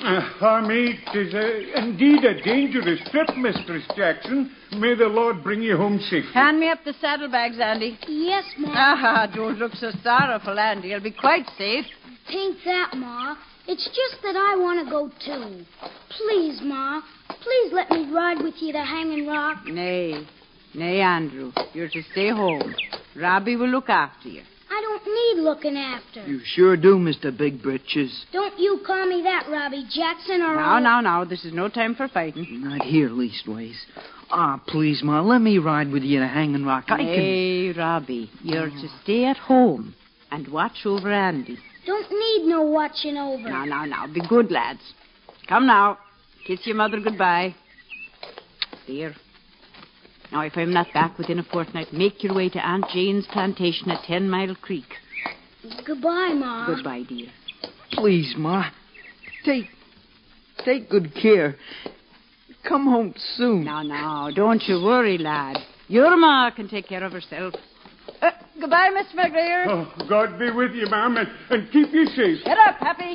Me, 'tis indeed a dangerous trip, Mistress Jackson. May the Lord bring you home safe. Hand me up the saddlebags, Andy. Yes, Ma. Don't look so sorrowful, Andy. You'll be quite safe. Tain't that, Ma. It's just that I want to go, too. Please, Ma. Please let me ride with you to Hanging Rock. Nay, Andrew. You're to stay home. Robbie will look after you. I don't need looking after. You sure do, Mr. Big Britches. Don't you call me that, Robbie Jackson, or Now. This is no time for fighting. Not here, leastways. Please, Ma, let me ride with you to Hanging Rock. Hey, Robbie, you're to stay at home and watch over Andy. Don't need no watching over. Now. Be good, lads. Come now. Kiss your mother goodbye. There. Now, if I'm not back within a fortnight, make your way to Aunt Jane's plantation at 10 Mile Creek. Goodbye, Ma. Goodbye, dear. Please, Ma. Take good care. Come home soon. Now, don't you worry, lad. Your Ma can take care of herself. Goodbye, Mr. McGregor. Oh, God be with you, ma'am, and keep you safe. Get up, Happy.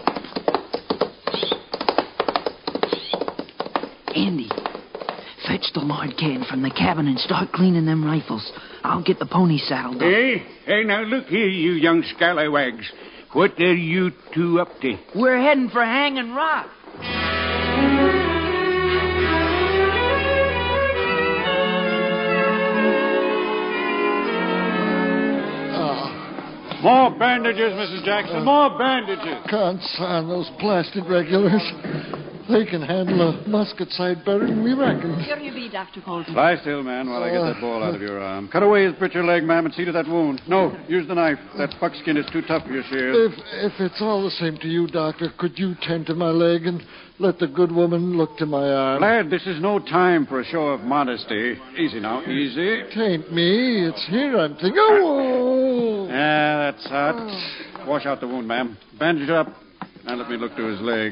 Andy, fetch the Lord Can from the cabin and start cleaning them rifles. I'll get the pony saddled up. Hey, now look here, you young scalawags. What are you two up to? We're heading for Hanging Rock. More bandages, Mrs. Jackson. More bandages. Can't stand those blasted regulars. They can handle a musket sight better than we reckoned. Here you be, Dr. Colton. Lie still, man, while I get that ball out of your arm. Cut away his britcher leg, ma'am, and see to that wound. No, use the knife. That buckskin is too tough for your shears. If it's all the same to you, Doctor, could you tend to my leg and let the good woman look to my arm? Lad, this is no time for a show of modesty. Easy now, easy. Tain't me. It's here I'm thinking. Oh! Yeah, that's hot. Wash out the wound, ma'am. Bandage it up. Now let me look to his leg.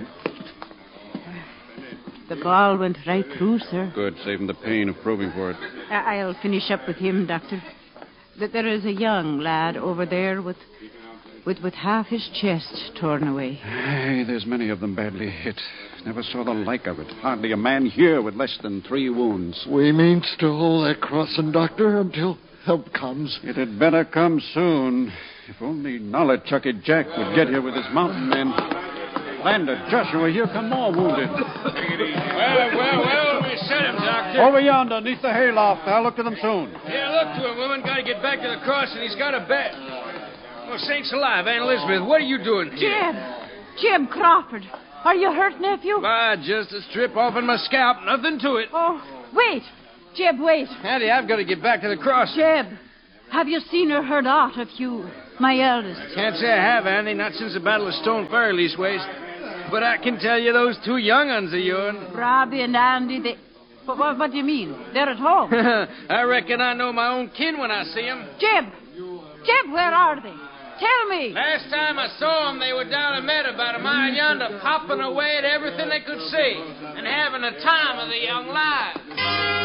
The ball went right through, sir. Good, saving the pain of probing for it. I'll finish up with him, Doctor. That there is a young lad over there with half his chest torn away. Hey, there's many of them badly hit. Never saw the like of it. Hardly a man here with less than 3 wounds. We means to hold that crossing, Doctor, until help comes. It had better come soon. If only Nollichucky Jack would get here with his mountain men. Lander, Joshua, here come more wounded. Well, we set him, Doctor. Over yonder, neath the hayloft. I'll look to them soon. Yeah, look to him, woman. Got to get back to the cross, and he's got a bet. Well, saints alive, Aunt Elizabeth, what are you doing here? Jim Crawford. Are you hurt, nephew? Just a strip off in my scalp. Nothing to it. Oh, wait. Jeb, wait. Auntie, I've got to get back to the cross. Jeb, have you seen or heard aught of you, my eldest? Can't say I have, Auntie. Not since the Battle of Stone Ferry, leastways. But I can tell you those 2 young uns of yours. Robbie and Andy, they... What do you mean? They're at home. I reckon I know my own kin when I see them. Jeb, where are they? Tell me. Last time I saw them, they were down in Meadow about a mile yonder, popping away at everything they could see and having the time of the young lives.